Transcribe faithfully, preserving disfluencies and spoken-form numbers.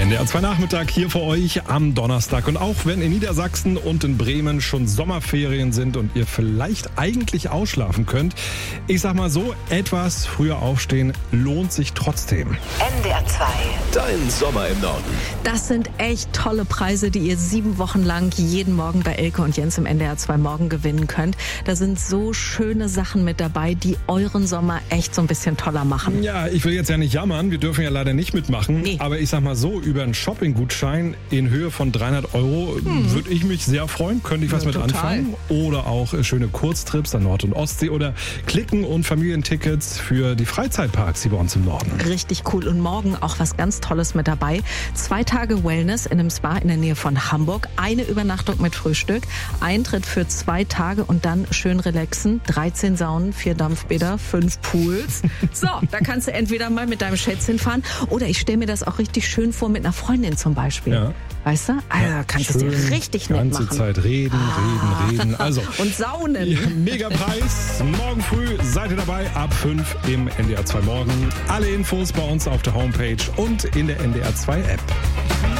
Der N D R zwei Nachmittag hier für euch am Donnerstag. Und auch wenn in Niedersachsen und in Bremen schon Sommerferien sind und ihr vielleicht eigentlich ausschlafen könnt, ich sag mal so, etwas früher aufstehen lohnt sich trotzdem. N D R zwei. Dein Sommer im Norden. Das sind echt tolle Preise, die ihr sieben Wochen lang jeden Morgen bei Elke und Jens im N D R zwei Morgen gewinnen könnt. Da sind so schöne Sachen mit dabei, die euren Sommer echt so ein bisschen toller machen. Ja, ich will jetzt ja nicht jammern, wir dürfen ja leider nicht mitmachen. Nee. Aber ich sag mal so, über einen Shopping-Gutschein in Höhe von dreihundert Euro hm. würde ich mich sehr freuen. Könnte ich was ja, mit total. anfangen. Oder auch schöne Kurztrips an Nord- und Ostsee oder Klicken und Familientickets für die Freizeitparks hier bei uns im Norden. Richtig cool. Und morgen auch was ganz Tolles mit dabei. Zwei Tage Wellness in einem Spa in der Nähe von Hamburg. Eine Übernachtung mit Frühstück. Eintritt für zwei Tage und dann schön relaxen. dreizehn Saunen, vier Dampfbäder, fünf Pools. So, da kannst du entweder mal mit deinem Schätzchen fahren oder ich stelle mir das auch richtig schön vor mit einer Freundin zum Beispiel. Ja. Weißt du? Also ja, kannst du es dir richtig nett machen. Die ganze Zeit reden, ah. reden, reden. Also, und saunen. Ja, mega Preis. Morgen früh seid ihr dabei ab fünf im N D R zwei Morgen. Alle Infos bei uns auf der Homepage und in der N D R zwei App.